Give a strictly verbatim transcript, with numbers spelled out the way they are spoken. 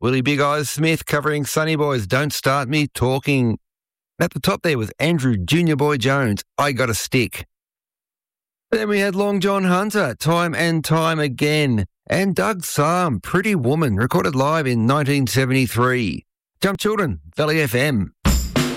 Willie Big Eyes Smith covering Sunny Boys, Don't Start Me Talking. At the top there was Andrew Junior Boy Jones, I Got a Stick. Then we had Long John Hunter, Time and Time Again, and Doug Psalm, Pretty Woman, recorded live in nineteen seventy-three. Jump Children, Valley F M,